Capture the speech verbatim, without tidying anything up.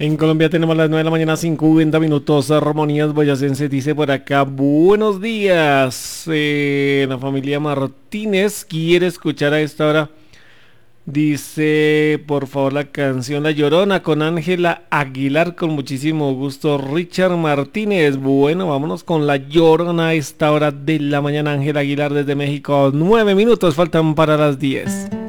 En Colombia tenemos las nueve de la mañana, cincuenta minutos. Armonías Boyacense dice por acá, buenos días. Eh, la familia Martínez quiere escuchar a esta hora. Dice, por favor, la canción La Llorona con Ángela Aguilar, con muchísimo gusto. Richard Martínez, bueno, vámonos con La Llorona a esta hora de la mañana. Ángela Aguilar desde México, nueve minutos faltan para las diez.